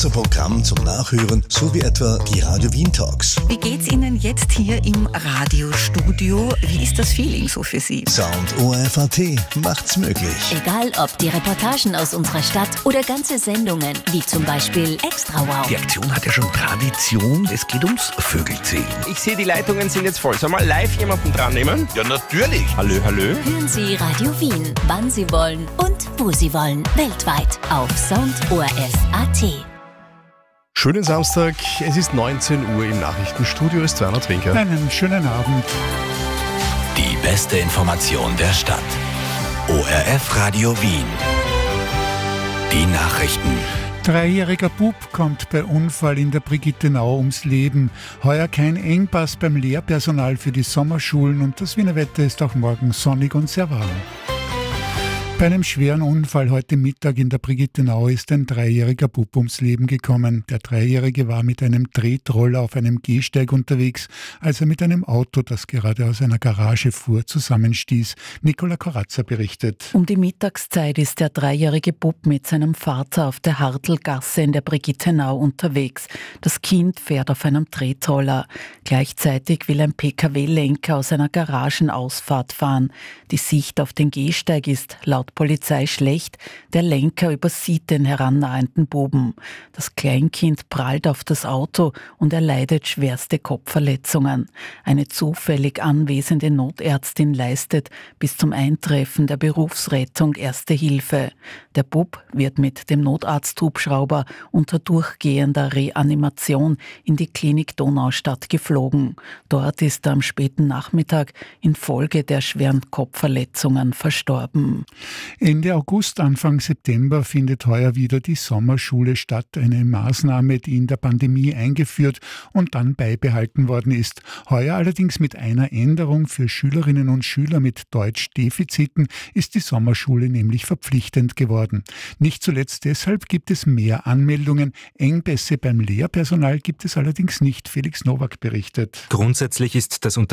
unser Programm zum Nachhören sowie etwa die Radio Wien Talks. Wie geht's Ihnen jetzt hier im Radiostudio? Wie ist das Feeling so für Sie? Sound ORF.at macht's möglich. Egal ob die Reportagen aus unserer Stadt oder ganze Sendungen, wie zum Beispiel Extra Wow. Die Aktion hat ja schon Tradition. Es geht ums Vögelzählen. Ich sehe, die Leitungen sind jetzt voll. Soll mal live jemanden dran nehmen? Ja, natürlich. Hallo, hallo. Hören Sie Radio Wien, wann Sie wollen und wo Sie wollen. Weltweit auf Sound ORF.at. Schönen Samstag, es ist 19 Uhr im Nachrichtenstudio, ist Werner Trinker. Einen schönen Abend. Die beste Information der Stadt. ORF Radio Wien. Die Nachrichten. 3-jähriger Bub kommt bei Unfall in der Brigittenau ums Leben. Heuer kein Engpass beim Lehrpersonal für die Sommerschulen und das Wiener Wetter ist auch morgen sonnig und sehr warm. Bei einem schweren Unfall heute Mittag in der Brigittenau ist ein 3-jähriger Bub ums Leben gekommen. Der 3-Jährige war mit einem Tretroller auf einem Gehsteig unterwegs, als er mit einem Auto, das gerade aus einer Garage fuhr, zusammenstieß. Nicola Corazza berichtet. Um die Mittagszeit ist der 3-jährige Bub mit seinem Vater auf der Hartlgasse in der Brigittenau unterwegs. Das Kind fährt auf einem Tretroller. Gleichzeitig will ein Pkw-Lenker aus einer Garagenausfahrt fahren. Die Sicht auf den Gehsteig ist laut Polizei schlecht. Der Lenker übersieht den herannahenden Buben. Das Kleinkind prallt auf das Auto und erleidet schwerste Kopfverletzungen. Eine zufällig anwesende Notärztin leistet bis zum Eintreffen der Berufsrettung Erste Hilfe. Der Bub wird mit dem Notarzthubschrauber unter durchgehender Reanimation in die Klinik Donaustadt geflogen. Dort ist er am späten Nachmittag infolge der schweren Kopfverletzungen verstorben. Ende August, Anfang September findet heuer wieder die Sommerschule statt. Eine Maßnahme, die in der Pandemie eingeführt und dann beibehalten worden ist. Heuer allerdings mit einer Änderung: für Schülerinnen und Schüler mit Deutschdefiziten ist die Sommerschule nämlich verpflichtend geworden. Nicht zuletzt deshalb gibt es mehr Anmeldungen. Engpässe beim Lehrpersonal gibt es allerdings nicht. Felix Nowak berichtet. Grundsätzlich ist das